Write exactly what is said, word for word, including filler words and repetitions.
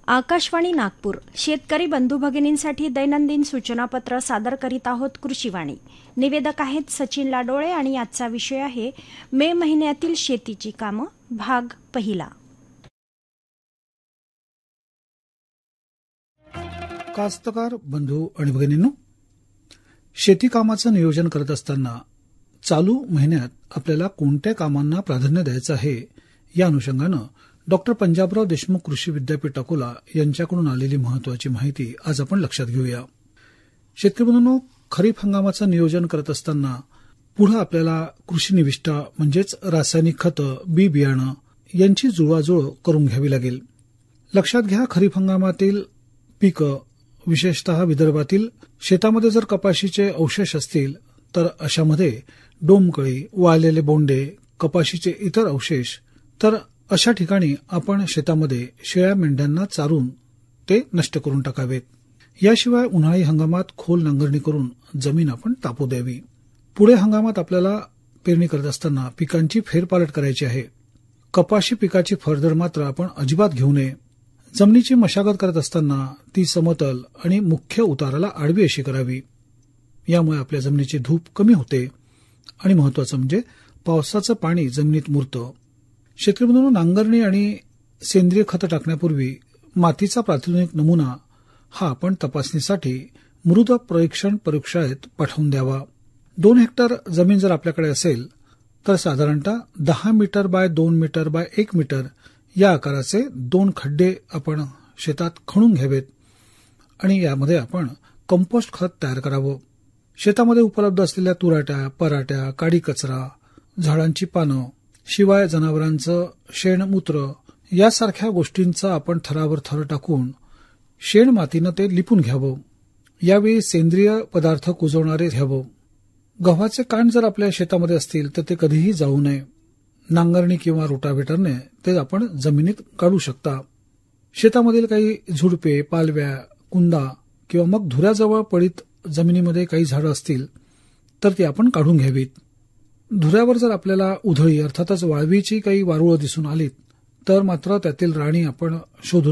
आकाशवाणी नागपूर शेतकरी बंधू भगिनींसाठी दैनंदिन सूचनापत्र सादर करीत आहोत कृषीवाणी. निवेदक आहेत सचिन लाडोळे आणि आजचा विषय आहे मे महिन्यातील शेतीची कामं भाग पहिला. कास्तकार बंधू आणि भगिनींनो, शेती कामाचं नियोजन करत असताना चालू महिन्यात आपल्याला कोणत्या कामांना प्राधान्य द्यायचं आहे या अनुषंगानं डॉक्टर पंजाबराव देशमुख कृषी विद्यापीठ अकोला यांच्याकडून आलेली महत्वाची माहिती आज आपण लक्षात घेऊया. शेतकरी बंधूंनो, खरीप हंगामाचं नियोजन करत असताना पुढे आपल्याला कृषी निविष्ठा म्हणजेच रासायनिक खतं, बी बियाणं यांची जुळवाजुळव करून घ्यावी लागेल. लक्षात घ्या, खरीप हंगामातील पिकं विशेषतः विदर्भातील शेतामध्ये जर कपाशीचे अवशेष असतील तर अशामध्ये डोमकळी, वाळलेले बोंडे, कपाशीचे इतर अवशेष, तर अशा ठिकाणी आपण शेतामध्ये शेळ्या मेंढ्यांना चारून ते नष्ट करून टाकावेत. याशिवाय उन्हाळी हंगामात खोल नांगरणी करून जमीन आपण तापू द्यावी. पुढे हंगामात आपल्याला पेरणी करत असताना पिकांची फेरपालट करायची आहे. कपाशी पिकाची फरदर मात्र आपण अजिबात घेऊ नये. जमिनीची मशागत करत असताना ती समतल आणि मुख्य उताराला आडवी अशी करावी. यामुळे आपल्या जमिनीची धूप कमी होते आणि महत्वाचं म्हणजे पावसाचं पाणी जमिनीत मुरतं. शेतकरी बंधूंनो, नांगरणी आणि सेंद्रिय खतं टाकण्यापूर्वी मातीचा प्राथमिक नमुना हा आपण तपासणीसाठी मृद परीक्षण प्रयोगशाळेत पाठवून द्यावा. दोन हेक्टर जमीन जर आपल्याकडे असेल तर साधारणतः दहा मीटर बाय दोन मीटर बाय एक मीटर या आकाराचे दोन खड्डे आपण शेतात खणून घ्यावेत आणि यामध्ये आपण कंपोस्ट खत तयार करावं. शेतामध्ये उपलब्ध असलेल्या तुराट्या, पराट्या, काडी कचरा, झाडांची पानं, शिवाय जनावरांचं शेणमूत्र यासारख्या गोष्टींचा आपण थरावर थर टाकून शेण मातीनं ते लिपून घ्यावं. यावेळी सेंद्रिय पदार्थ कुजवणारे घ्यावं. गव्हाचे कांड जर आपल्या शेतामध्ये असतील तर ते कधीही जाऊ नये. नांगरणी किंवा रोटाव्हेटरने ते आपण जमिनीत काढू शकता. शेतामधील काही झुडपे, पालव्या, कुंदा किंवा मग धुऱ्याजवळ पडीत जमिनीमध्ये काही झाडं असतील तर ती आपण काढून घ्यावीत. धुऱ्यावर जर आपल्याला उधळी अर्थातच वाळवीची काही वारुळं दिसून आलीत तर मात्र त्यातील राणी आपण शोधून